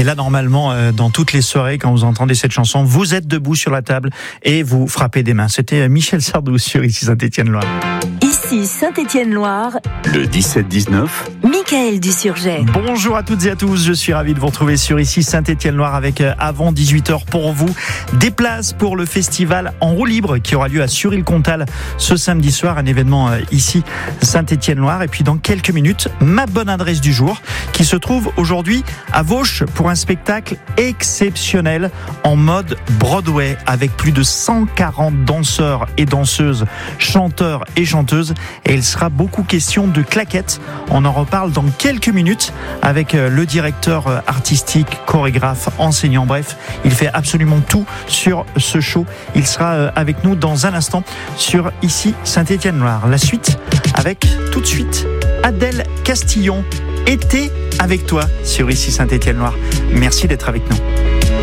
Et là, normalement, dans toutes les soirées, quand vous entendez cette chanson, vous êtes debout sur la table et vous frappez des mains. C'était Michel Sardou sur Ici Saint-Étienne-Loire. Ici Saint-Étienne-Loire. Le 17-19. Michael Dusurget. Bonjour à toutes et à tous, je suis ravi de vous retrouver sur Ici Saint-Étienne-Loire avec avant 18h pour vous des places pour le festival en roue libre qui aura lieu à Sur-Île-Comtal ce samedi soir, un événement ici Saint-Étienne-Loire. Et puis dans quelques minutes, ma bonne adresse du jour qui se trouve aujourd'hui à Vauches pour un spectacle exceptionnel en mode Broadway avec plus de 140 danseurs et danseuses, chanteurs et chanteuses, et il sera beaucoup question de claquettes. On en reparle dans quelques minutes avec le directeur artistique, chorégraphe, enseignant, bref, il fait absolument tout sur ce show. Il sera avec nous dans un instant sur Ici Saint-Étienne-Loire. La suite avec tout de suite Adèle Castillon, Été avec toi sur Ici Saint-Étienne-Loire. Merci d'être avec nous.